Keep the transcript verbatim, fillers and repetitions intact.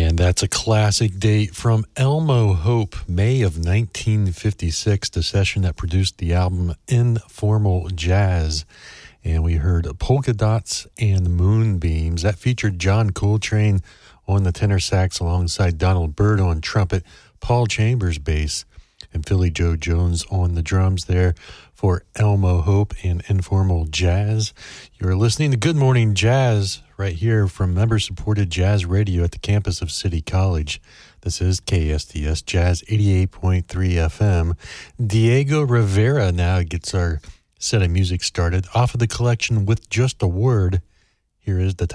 And that's a classic date from Elmo Hope, May of nineteen fifty-six, the session that produced the album Informal Jazz. And we heard Polka Dots and Moonbeams. That featured John Coltrane on the tenor sax alongside Donald Byrd on trumpet, Paul Chambers bass, and Philly Joe Jones on the drums there for Elmo Hope and Informal Jazz. You're listening to Good Morning Jazz right here from member-supported jazz radio at the campus of City College. This is K S T S Jazz eighty-eight point three F M. Diego Rivera now gets our set of music started off of the collection With Just a Word. Here is the